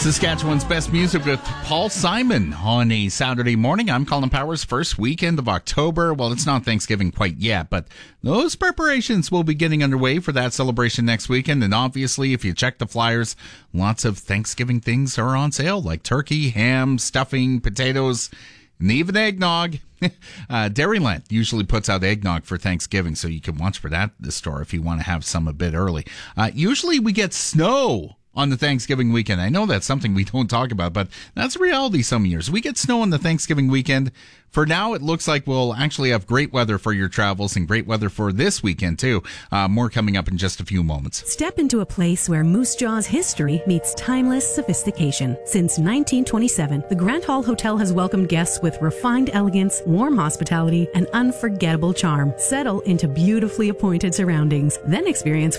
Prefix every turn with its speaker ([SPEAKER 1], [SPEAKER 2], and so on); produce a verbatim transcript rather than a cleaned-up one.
[SPEAKER 1] Saskatchewan's best music with Paul Simon on a Saturday morning. I'm Colin Powers. First weekend of October. Well, it's not Thanksgiving quite yet, but those preparations will be getting underway for that celebration next weekend. And obviously, if you check the flyers, lots of Thanksgiving things are on sale, like turkey, ham, stuffing, potatoes, and even eggnog. uh, Dairyland usually puts out eggnog for Thanksgiving, so you can watch for that at the store if you want to have some a bit early. Uh, usually we get snow on the Thanksgiving weekend. I know that's something we don't talk about, but that's reality some years. We get snow on the Thanksgiving weekend. For now, it looks like we'll actually have great weather for your travels and great weather for this weekend, too. Uh, more coming up in just a few moments.
[SPEAKER 2] Step into a place where Moose Jaw's history meets timeless sophistication. Since nineteen twenty-seven, the Grant Hall Hotel has welcomed guests with refined elegance, warm hospitality, and unforgettable charm. Settle into beautifully appointed surroundings, then experience